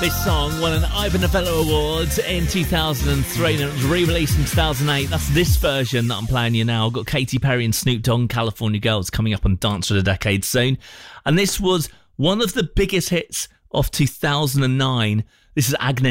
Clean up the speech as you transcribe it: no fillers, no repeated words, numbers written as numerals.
This song won an Ivor Novello Award in 2003 and it was re-released in 2008. That's this version that I'm playing you now. I've got Katy Perry and Snoop Dogg, California Girls, coming up on Dance for the Decade soon. And this was one of the biggest hits of 2009. This is Agnes.